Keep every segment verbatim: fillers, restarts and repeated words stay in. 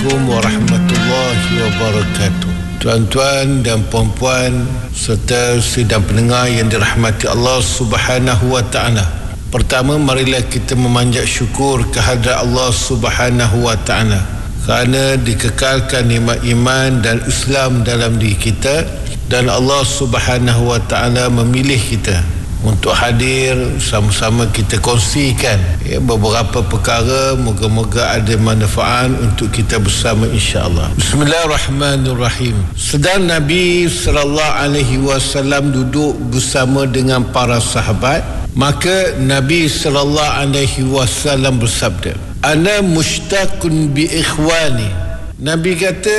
Assalamualaikum warahmatullahi wabarakatuh. Tuan-tuan dan puan-puan serta sidang pendengar yang dirahmati Allah Subhanahu wa taala. Pertama, marilah kita memanjat syukur kehadrat Allah Subhanahu wa taala kerana dikekalkan nikmat iman dan Islam dalam diri kita, dan Allah Subhanahu wa taala memilih kita untuk hadir sama-sama kita kongsikan ya, beberapa perkara, moga-moga ada manfaat untuk kita bersama insya-Allah. Bismillahirrahmanirrahim. Sedang Nabi sallallahu alaihi wasallam duduk bersama dengan para sahabat, maka Nabi sallallahu alaihi wasallam bersabda, "Ana mushtaqun bi ikhwani." Nabi kata,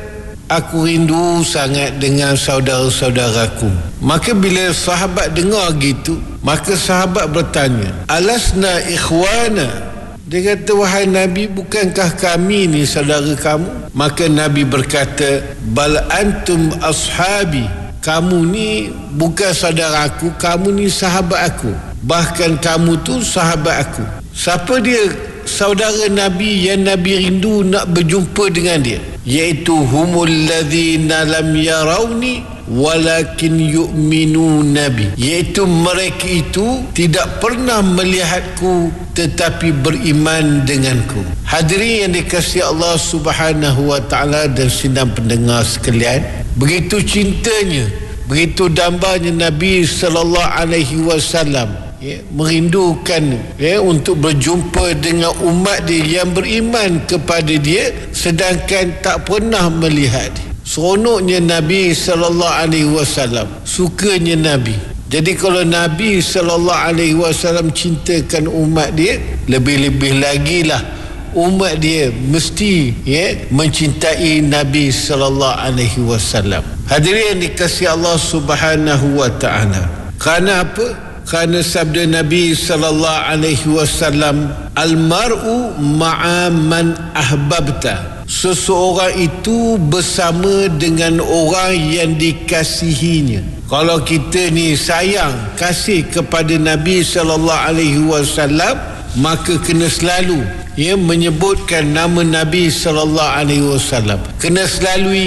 aku rindu sangat dengan saudara-saudaraku. Maka bila sahabat dengar gitu, maka sahabat bertanya, alasna ikhwana? Dia kata, wahai Nabi, bukankah kami ni saudara kamu? Maka Nabi berkata, bal antum ashabi. Kamu ni bukan saudaraku, kamu ni sahabat aku. Bahkan kamu tu sahabat aku. Siapa dia saudara Nabi yang Nabi rindu nak berjumpa dengan dia? Iaitu humul ladzina lam yarawni walakin yu'minu nabi. Iaitu mereka itu tidak pernah melihatku tetapi beriman denganku. Hadirin yang dikasihi Allah Subhanahu wa taala dan sidang pendengar sekalian, begitu cintanya, begitu dambanya Nabi sallallahu alaihi wasallam ya, merindukan ya, untuk berjumpa dengan umat dia yang beriman kepada dia sedangkan tak pernah melihat dia. Seronoknya Nabi sallallahu alaihi wasallam, sukanya Nabi. Jadi kalau Nabi sallallahu alaihi wasallam cintakan umat dia, lebih-lebih lagi lah umat dia mesti ya, mencintai Nabi sallallahu alaihi wasallam. Hadirin yang dikasihi Allah Subhanahu wa taala. Kerana apa? Kerana sabda Nabi sallallahu alaihi wasallam, al-mar'u ma'a man ahbabta. Seseorang itu bersama dengan orang yang dikasihinya. Kalau kita ni sayang, kasih kepada Nabi sallallahu alaihi wasallam, maka kena selalu ya menyebutkan nama Nabi sallallahu alaihi wasallam. Kena selalu